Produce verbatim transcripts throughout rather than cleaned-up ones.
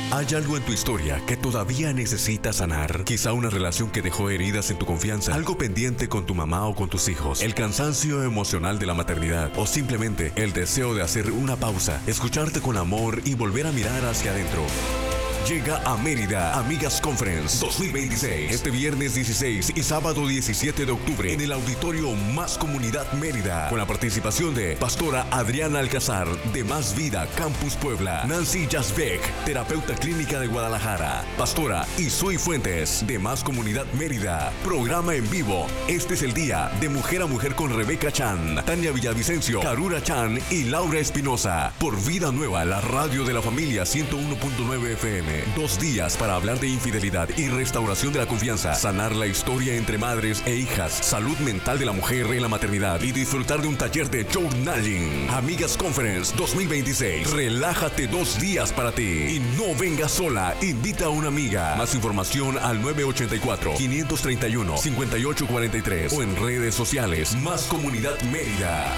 ¿Hay algo en tu historia que todavía necesitas sanar? Quizá una relación que dejó heridas en tu confianza, algo pendiente con tu mamá o con tus hijos, el cansancio emocional de la maternidad o simplemente el deseo de hacer una pausa, escucharte con amor y volver a mirar hacia adentro. Llega a Mérida Amigas Conference dos mil veintiséis, este viernes dieciséis y sábado diecisiete de octubre en el Auditorio Más Comunidad Mérida, con la participación de Pastora Adriana Alcázar de Más Vida Campus Puebla, Nancy Jasbeck, terapeuta clínica de Guadalajara, Pastora Isui Fuentes de Más Comunidad Mérida. Programa en vivo. Este es el día de Mujer a Mujer con Rebeca Chan, Tania Villavicencio, Karura Chan y Laura Espinosa por Vida Nueva, la radio de la familia ciento uno punto nueve F M. Dos días para hablar de infidelidad y restauración de la confianza, sanar la historia entre madres e hijas, salud mental de la mujer en la maternidad y disfrutar de un taller de journaling. Amigas Conference dos mil veintiséis. Relájate dos días para ti y no vengas sola. Invita a una amiga. Más información al nueve ocho cuatro, cinco tres uno, cinco ocho cuatro tres o en redes sociales. Más Comunidad Mérida.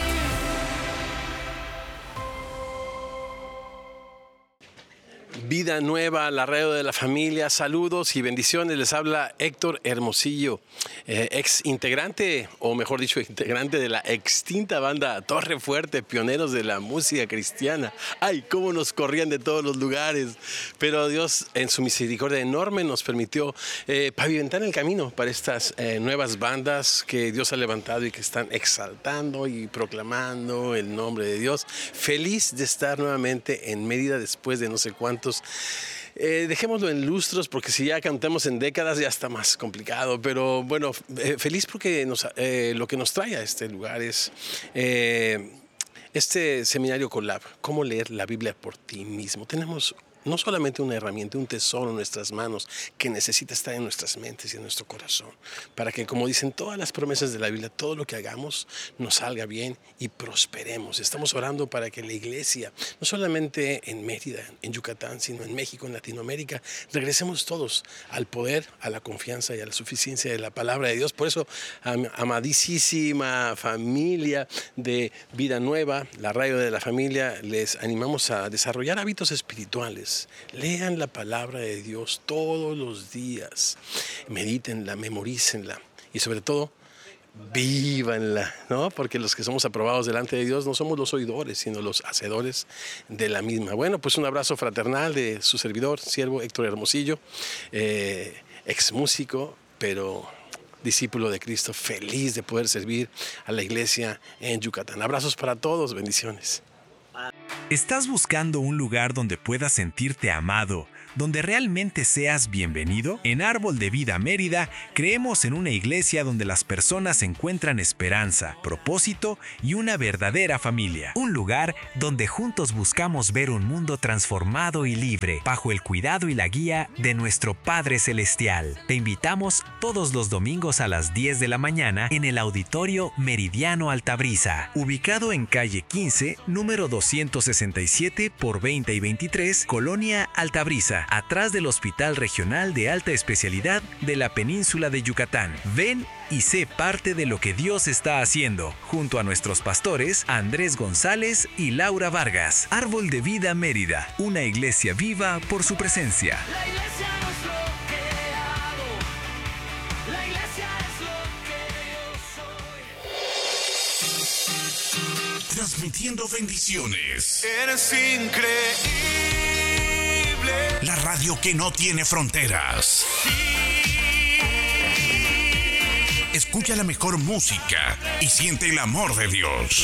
Vida Nueva, la radio de la familia, saludos y bendiciones. Les habla Héctor Hermosillo, eh, ex integrante, o mejor dicho, integrante de la extinta banda Torre Fuerte, pioneros de la música cristiana. ¡Ay, cómo nos corrían de todos los lugares! Pero Dios, en su misericordia enorme, nos permitió eh, pavimentar el camino para estas eh, nuevas bandas que Dios ha levantado y que están exaltando y proclamando el nombre de Dios. Feliz de estar nuevamente en Mérida después de no sé cuántos. Eh, dejémoslo en lustros, porque si ya cantamos en décadas ya está más complicado, pero bueno, eh, feliz porque nos, eh, lo que nos trae a este lugar es eh, este seminario Collab, cómo leer la Biblia por ti mismo. Tenemos no solamente una herramienta, un tesoro en nuestras manos que necesita estar en nuestras mentes y en nuestro corazón, para que, como dicen todas las promesas de la Biblia, todo lo que hagamos nos salga bien y prosperemos. Estamos orando para que la iglesia, no solamente en Mérida, en Yucatán, sino en México, en Latinoamérica, regresemos todos al poder, a la confianza y a la suficiencia de la palabra de Dios. Por eso, am amadísima familia de Vida Nueva, la radio de la familia, les animamos a desarrollar hábitos espirituales. Lean la palabra de Dios todos los días, medítenla, memorícenla y sobre todo, vívanla, ¿no? Porque los que somos aprobados delante de Dios no somos los oidores, sino los hacedores de la misma. Bueno, pues un abrazo fraternal de su servidor, siervo Héctor Hermosillo, eh, ex músico, pero discípulo de Cristo, feliz de poder servir a la iglesia en Yucatán. Abrazos para todos, bendiciones. ¿Estás buscando un lugar donde puedas sentirte amado, donde realmente seas bienvenido? En Árbol de Vida Mérida creemos en una iglesia donde las personas encuentran esperanza, propósito y una verdadera familia. Un lugar donde juntos buscamos ver un mundo transformado y libre, bajo el cuidado y la guía de nuestro Padre Celestial. Te invitamos todos los domingos a las diez de la mañana en el Auditorio Meridiano Altabrisa, ubicado en calle quince, número doscientos sesenta y siete por veinte y veintitrés, Colonia Altabrisa, atrás del Hospital Regional de Alta Especialidad de la Península de Yucatán. Ven y sé parte de lo que Dios está haciendo, junto a nuestros pastores Andrés González y Laura Vargas. Árbol de Vida Mérida, una iglesia viva por su presencia. La iglesia no es lo que hago, la iglesia es lo que yo soy. Transmitiendo bendiciones. Eres increíble. La radio que no tiene fronteras. Escucha la mejor música y siente el amor de Dios.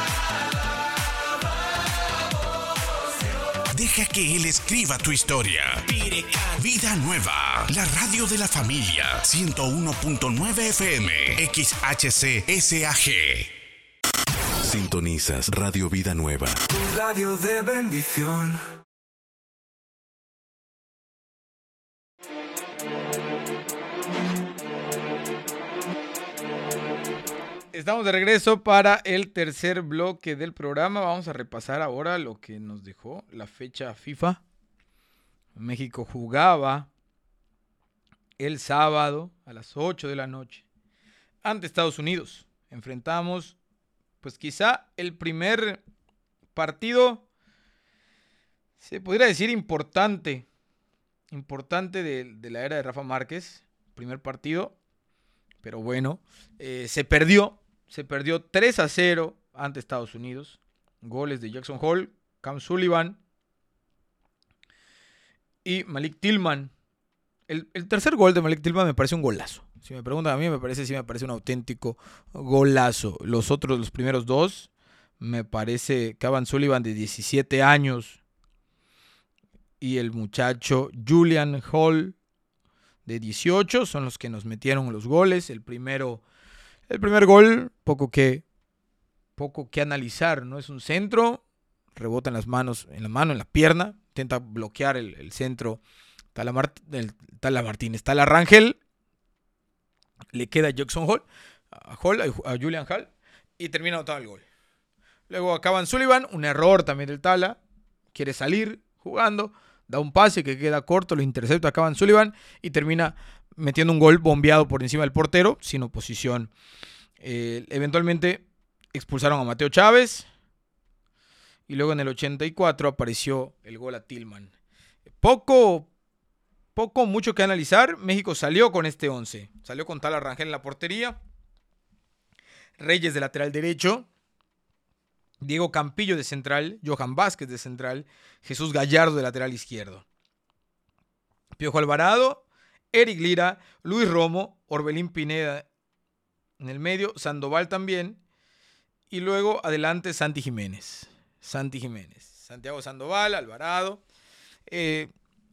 Deja que Él escriba tu historia. Vida Nueva, la radio de la familia, ciento uno punto nueve F M, X H C S A G. Sintonizas Radio Vida Nueva. Tu radio de bendición. Estamos de regreso para el tercer bloque del programa. Vamos a repasar ahora lo que nos dejó la fecha FIFA. México jugaba el sábado a las ocho de la noche ante Estados Unidos. Enfrentamos, pues quizá el primer partido, se podría decir importante importante de, de la era de Rafa Márquez, primer partido, pero bueno, eh, se perdió, se perdió tres a cero ante Estados Unidos, goles de Jackson Hall, Cam Sullivan y Malik Tillman. El, el tercer gol de Malik Tillman me parece un golazo. Si me preguntan a mí, me parece, sí me parece un auténtico golazo. Los otros, los primeros dos, me parece Cam Sullivan de diecisiete años y el muchacho Julian Hall de dieciocho son los que nos metieron los goles. El primero, el primer gol, poco que, poco que analizar, ¿no? Es un centro, rebota en las manos, en la mano, en la pierna, intenta bloquear el, el centro. Tala, Mart- el, Tala Martínez, Tala Rangel, le queda a Jackson Hall, a, Hall, a Julian Hall, y termina anotando el gol. Luego acaban Sullivan, un error también del Tala, quiere salir jugando, da un pase que queda corto, lo intercepta acaban Sullivan y termina metiendo un gol bombeado por encima del portero, sin oposición. Eh, eventualmente expulsaron a Mateo Chávez y luego en el ochenta y cuatro apareció el gol a Tillman. Poco, poco, mucho que analizar. México salió con este once. Salió con Tala Rangel en la portería, Reyes de lateral derecho, Diego Campillo de central, Johan Vázquez de central, Jesús Gallardo de lateral izquierdo. Piojo Alvarado, Eric Lira, Luis Romo, Orbelín Pineda en el medio, Sandoval también, y luego adelante Santi Jiménez. Santi Jiménez, Santiago Sandoval, Alvarado. Eh,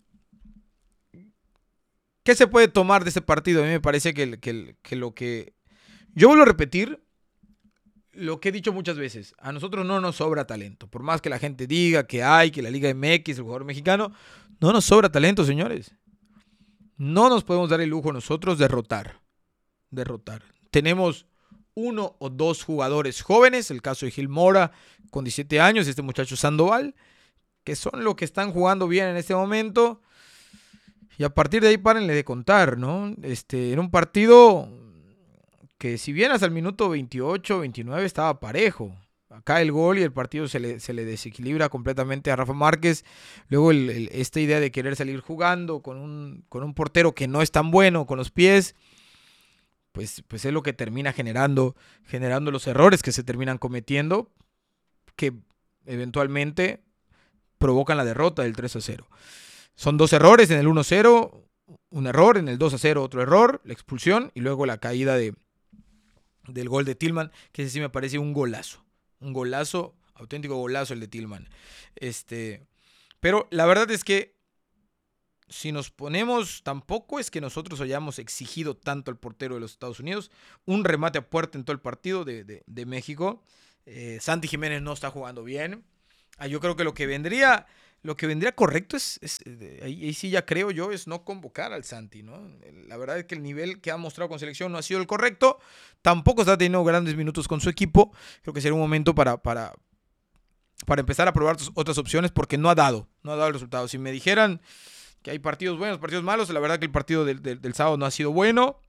¿Qué se puede tomar de este partido? A mí me parece que, que, que lo que... Yo vuelvo a repetir lo que he dicho muchas veces. A nosotros no nos sobra talento. Por más que la gente diga que hay, que la Liga M X, el jugador mexicano, no nos sobra talento, señores. No nos podemos dar el lujo nosotros de derrotar. Derrotar. Tenemos uno o dos jugadores jóvenes, el caso de Gil Mora con diecisiete años, este muchacho Sandoval, que son los que están jugando bien en este momento. Y a partir de ahí párenle de contar, ¿no? Este, era un partido que si bien hasta el minuto veintiocho, veintinueve estaba parejo. Acá el gol y el partido se le, se le desequilibra completamente a Rafa Márquez. Luego el, el, esta idea de querer salir jugando con un, con un portero que no es tan bueno con los pies, pues, pues es lo que termina generando, generando los errores que se terminan cometiendo, que eventualmente provocan la derrota del tres a cero. Son dos errores en el uno a cero, un error, en el dos a cero otro error, la expulsión y luego la caída de, del gol de Tillman, que ese sí me parece un golazo. Un golazo, auténtico golazo el de Tillman. Este, pero la verdad es que si nos ponemos, tampoco es que nosotros hayamos exigido tanto al portero de los Estados Unidos. Un remate a puerta en todo el partido de, de, de México. Eh, Santi Jiménez no está jugando bien. Ah, yo creo que lo que vendría, lo que vendría correcto es, es ahí, ahí sí ya creo yo, es no convocar al Santi, ¿no? La verdad es que el nivel que ha mostrado con selección no ha sido el correcto. Tampoco está teniendo grandes minutos con su equipo. Creo que sería un momento para, para, para empezar a probar otras opciones porque no ha dado, no ha dado el resultado. Si me dijeran que hay partidos buenos, partidos malos, la verdad que el partido del, del, del sábado no ha sido bueno.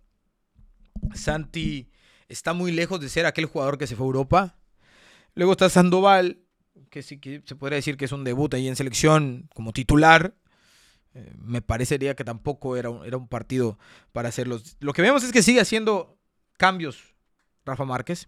Santi está muy lejos de ser aquel jugador que se fue a Europa. Luego está Sandoval, que sí que se podría decir que es un debut ahí en selección como titular. Eh, me parecería que tampoco era un, era un partido para hacerlos. Lo que vemos es que sigue haciendo cambios Rafa Márquez.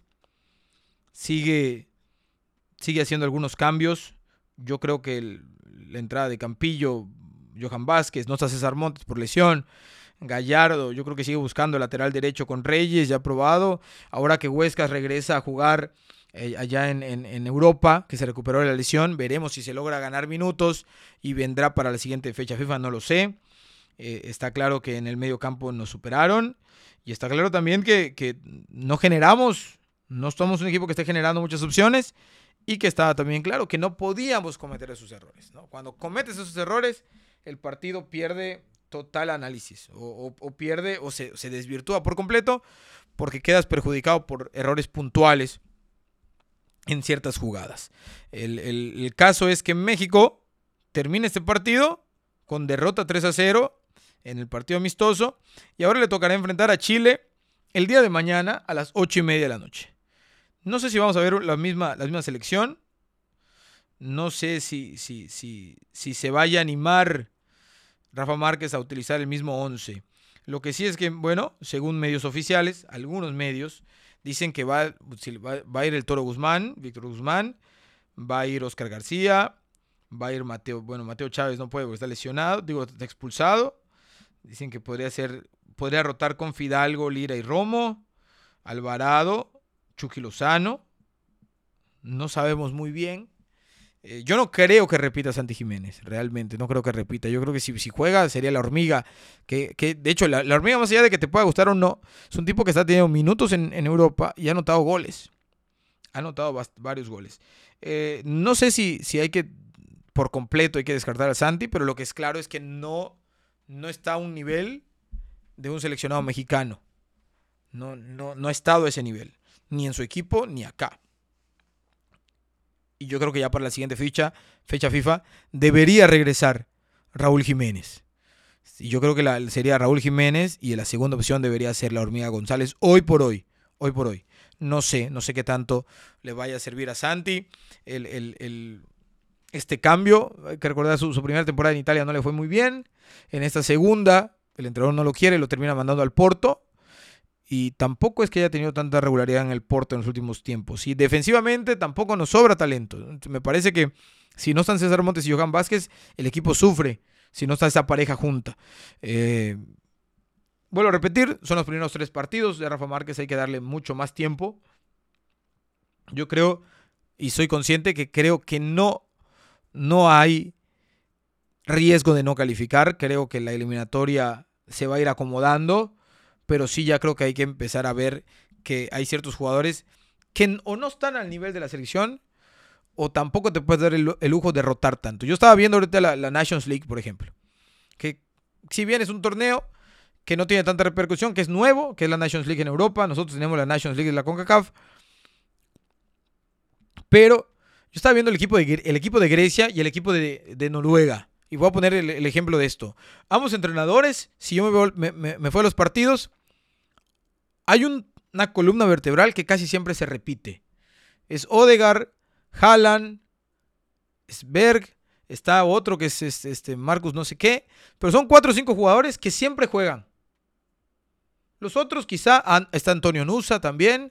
Sigue, sigue haciendo algunos cambios. Yo creo que el, la entrada de Campillo, Johan Vázquez, no está César Montes por lesión. Gallardo, yo creo que sigue buscando el lateral derecho con Reyes, ya probado. Ahora que Huescas regresa a jugar eh, allá en, en, en Europa, que se recuperó de la lesión, veremos si se logra ganar minutos y vendrá para la siguiente fecha FIFA, no lo sé. Eh, está claro que en el medio campo nos superaron y está claro también que, que no generamos, no somos un equipo que esté generando muchas opciones y que estaba también claro que no podíamos cometer esos errores, ¿no? Cuando cometes esos errores, el partido pierde total análisis o, o, o pierde o se, se desvirtúa por completo porque quedas perjudicado por errores puntuales en ciertas jugadas. El, el, el caso es que México termina este partido con derrota tres a cero en el partido amistoso y ahora le tocará enfrentar a Chile el día de mañana a las ocho y media de la noche. No sé si vamos a ver la misma, la misma selección. No sé si, si, si, si se vaya a animar Rafa Márquez a utilizar el mismo once. Lo que sí es que, bueno, según medios oficiales, algunos medios dicen que va, va, va a ir el Toro Guzmán, Víctor Guzmán, va a ir Oscar García, va a ir Mateo, bueno, Mateo Chávez no puede porque está lesionado, digo, está expulsado. Dicen que podría ser, podría rotar con Fidalgo, Lira y Romo, Alvarado, Chucky Lozano. No sabemos muy bien. Eh, yo no creo que repita Santi Jiménez, realmente, no creo que repita. Yo creo que si, si juega sería la hormiga, que, que de hecho la, la hormiga, más allá de que te pueda gustar o no, es un tipo que está teniendo minutos en, en Europa y ha anotado goles. Ha anotado bast- varios goles. Eh, no sé si, si hay que, por completo, hay que descartar a Santi, pero lo que es claro es que no, no está a un nivel de un seleccionado mexicano. No, no, no ha estado a ese nivel, ni en su equipo, ni acá. Y yo creo que ya para la siguiente fecha, fecha FIFA, debería regresar Raúl Jiménez. Y yo creo que la, sería Raúl Jiménez y la segunda opción debería ser la Hormiga González hoy por hoy. Hoy por hoy. No sé, no sé qué tanto le vaya a servir a Santi el, el, el, este cambio. Hay que recordar su, su primera temporada en Italia no le fue muy bien. En esta segunda, el entrenador no lo quiere, lo termina mandando al Porto. Y tampoco es que haya tenido tanta regularidad en el Porto en los últimos tiempos. Y defensivamente tampoco nos sobra talento. Me parece que si no están César Montes y Johan Vázquez, el equipo sufre si no está esa pareja junta. Eh, vuelvo a repetir, son los primeros tres partidos de Rafa Márquez, hay que darle mucho más tiempo. Yo creo, y soy consciente que creo que no, no hay riesgo de no calificar. Creo que la eliminatoria se va a ir acomodando. Pero sí ya creo que hay que empezar a ver que hay ciertos jugadores que o no están al nivel de la selección o tampoco te puedes dar el, el lujo de rotar tanto. Yo estaba viendo ahorita la, la Nations League, por ejemplo, que si bien es un torneo que no tiene tanta repercusión, que es nuevo, que es la Nations League en Europa, nosotros tenemos la Nations League de la CONCACAF, pero yo estaba viendo el equipo de, el equipo de Grecia y el equipo de, de Noruega. Y voy a poner el, el ejemplo de esto. Ambos entrenadores, si yo me, veo, me, me, me fui a los partidos, hay un, una columna vertebral que casi siempre se repite. Es Odegaard, Haaland, es Berg, está otro que es este, este Marcus no sé qué. Pero son cuatro o cinco jugadores que siempre juegan. Los otros quizá, está Antonio Nusa también.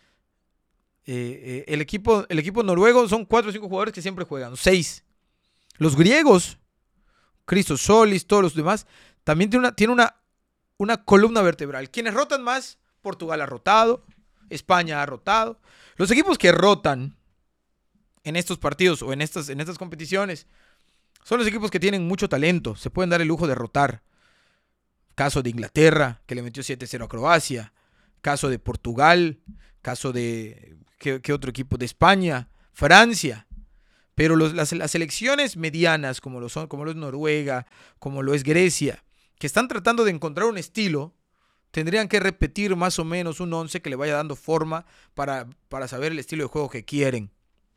Eh, eh, el, equipo, el equipo noruego son cuatro o cinco jugadores que siempre juegan. Seis. Los griegos, Christos Solis, todos los demás, también tiene una, tiene una, una columna vertebral. Quienes rotan más, Portugal ha rotado, España ha rotado. Los equipos que rotan en estos partidos o en estas, en estas competiciones son los equipos que tienen mucho talento, se pueden dar el lujo de rotar. Caso de Inglaterra, que le metió siete cero a Croacia. Caso de Portugal, caso de, ¿qué, qué otro equipo? De España, Francia. Pero los, las, las selecciones medianas, como lo son, como lo es Noruega, como lo es Grecia, que están tratando de encontrar un estilo, tendrían que repetir más o menos un once que le vaya dando forma para, para saber el estilo de juego que quieren.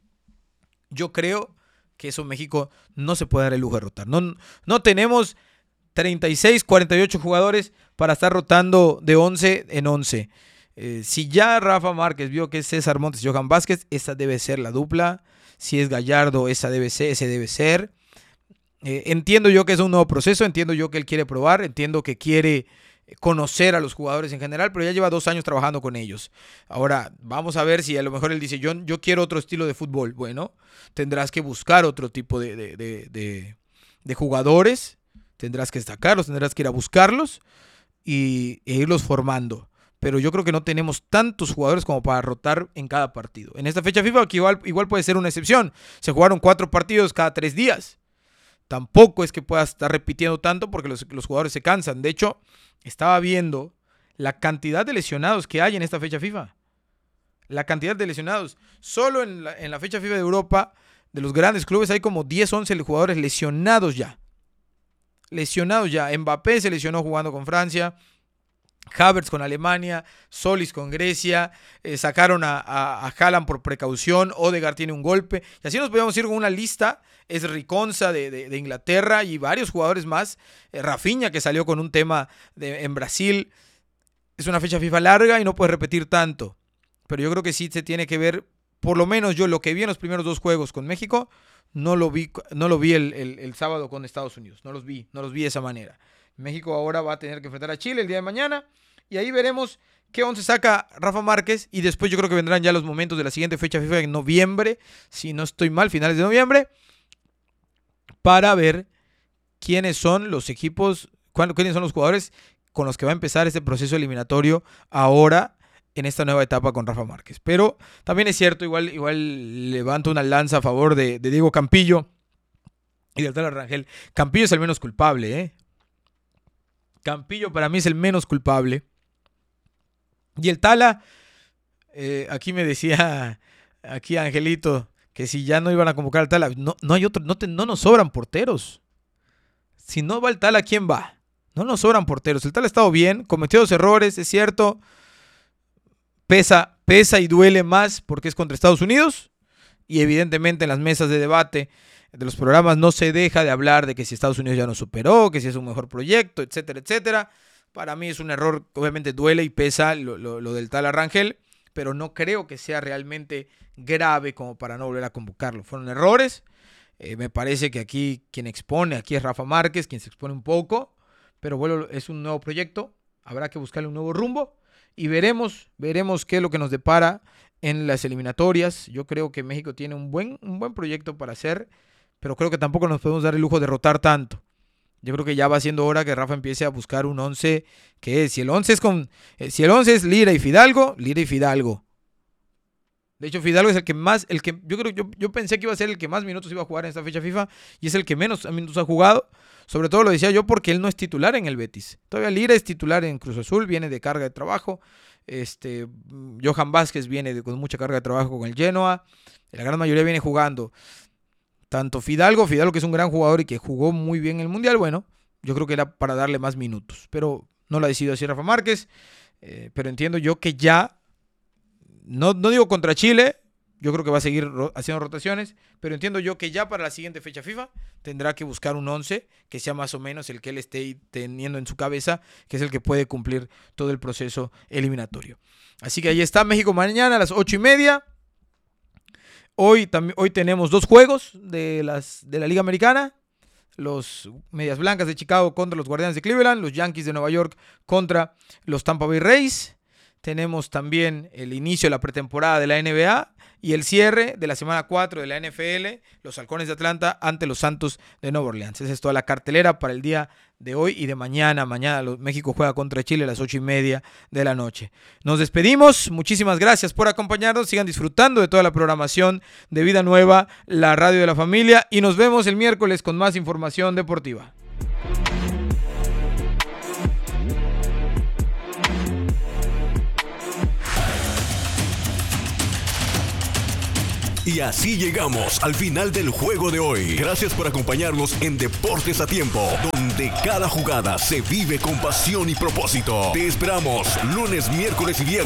Yo creo que eso México no se puede dar el lujo de rotar. No, no tenemos treinta y seis, cuarenta y ocho jugadores para estar rotando de once en once. Eh, si ya Rafa Márquez vio que es César Montes y Johan Vázquez, esa debe ser la dupla. Si es Gallardo, esa debe ser, ese debe ser. Eh, entiendo yo que es un nuevo proceso, entiendo yo que él quiere probar, entiendo que quiere conocer a los jugadores en general, pero ya lleva dos años trabajando con ellos. Ahora, vamos a ver si a lo mejor él dice, yo, yo quiero otro estilo de fútbol. Bueno, tendrás que buscar otro tipo de, de, de, de, de jugadores, tendrás que destacarlos, tendrás que ir a buscarlos y, e irlos formando. Pero yo creo que no tenemos tantos jugadores como para rotar en cada partido. En esta fecha FIFA, que igual, igual puede ser una excepción. Se jugaron cuatro partidos cada tres días. Tampoco es que puedas estar repitiendo tanto porque los, los jugadores se cansan. De hecho, estaba viendo la cantidad de lesionados que hay en esta fecha FIFA. La cantidad de lesionados. Solo en la, en la fecha FIFA de Europa, de los grandes clubes, hay como diez, once jugadores lesionados ya. Lesionados ya. Mbappé se lesionó jugando con Francia. Havertz con Alemania, Solis con Grecia, eh, sacaron a, a, a Haaland por precaución, Odegaard tiene un golpe, y así nos podemos ir con una lista. Es Riconza de, de, de Inglaterra y varios jugadores más, eh, Rafinha que salió con un tema de, en Brasil. Es una fecha FIFA larga y no puedes repetir tanto, pero yo creo que sí se tiene que ver por lo menos yo lo que vi en los primeros dos juegos con México, no lo vi, no lo vi el, el, el sábado con Estados Unidos. No los vi, no los vi de esa manera. México ahora va a tener que enfrentar a Chile el día de mañana y ahí veremos qué once saca Rafa Márquez y después yo creo que vendrán ya los momentos de la siguiente fecha FIFA en noviembre, si no estoy mal, finales de noviembre, para ver quiénes son los equipos, quiénes son los jugadores con los que va a empezar este proceso eliminatorio ahora en esta nueva etapa con Rafa Márquez. Pero también es cierto, igual, igual levanto una lanza a favor de, de Diego Campillo y del Tala Rangel. Campillo es el menos culpable, ¿eh? Campillo para mí es el menos culpable. Y el Tala, eh, aquí me decía, aquí Angelito, que si ya no iban a convocar al Tala, no, no hay otro, no, te, no nos sobran porteros. Si no va el Tala, ¿quién va? No nos sobran porteros. El Tala ha estado bien, cometió dos errores, es cierto. Pesa, pesa y duele más porque es contra Estados Unidos. Y evidentemente en las mesas de debate de los programas no se deja de hablar de que si Estados Unidos ya nos superó, que si es un mejor proyecto, etcétera, etcétera. Para mí es un error, obviamente duele y pesa lo, lo, lo del Tala Rangel, pero no creo que sea realmente grave como para no volver a convocarlo. Fueron errores. Eh, me parece que aquí quien expone, aquí es Rafa Márquez, quien se expone un poco, pero bueno, es un nuevo proyecto, habrá que buscarle un nuevo rumbo y veremos, veremos qué es lo que nos depara en las eliminatorias. Yo creo que México tiene un buen, un buen proyecto para hacer, pero creo que tampoco nos podemos dar el lujo de rotar tanto. Yo creo que ya va siendo hora que Rafa empiece a buscar un once que es, si el once es con, si el once es Lira y Fidalgo, Lira y Fidalgo. De hecho, Fidalgo es el que más, el que yo creo, yo, yo pensé que iba a ser el que más minutos iba a jugar en esta fecha FIFA y es el que menos minutos ha jugado. Sobre todo lo decía yo porque él no es titular en el Betis. Todavía Lira es titular en Cruz Azul, viene de carga de trabajo. Este, Johan Vázquez viene de, con mucha carga de trabajo con el Genoa. La gran mayoría viene jugando. Tanto Fidalgo, Fidalgo que es un gran jugador y que jugó muy bien en el Mundial, bueno, yo creo que era para darle más minutos. Pero no lo ha decidido así Rafa Márquez. Eh, pero entiendo yo que ya, no, no digo contra Chile, yo creo que va a seguir ro- haciendo rotaciones, pero entiendo yo que ya para la siguiente fecha FIFA tendrá que buscar un once que sea más o menos el que él esté teniendo en su cabeza, que es el que puede cumplir todo el proceso eliminatorio. Así que ahí está México mañana a las ocho y media. Hoy, tam- hoy tenemos dos juegos de, las, de la Liga Americana. Los Medias Blancas de Chicago contra los Guardianes de Cleveland. Los Yankees de Nueva York contra los Tampa Bay Rays. Tenemos también el inicio de la pretemporada de la N B A y el cierre de la semana cuatro de la N F L, los Halcones de Atlanta ante los Santos de Nueva Orleans. Esa es toda la cartelera para el día de hoy y de mañana. Mañana México juega contra Chile a las ocho y media de la noche. Nos despedimos. Muchísimas gracias por acompañarnos. Sigan disfrutando de toda la programación de Vida Nueva, la radio de la familia. Y nos vemos el miércoles con más información deportiva. Y así llegamos al final del juego de hoy. Gracias por acompañarnos en Deportes a Tiempo, donde cada jugada se vive con pasión y propósito. Te esperamos lunes, miércoles y viernes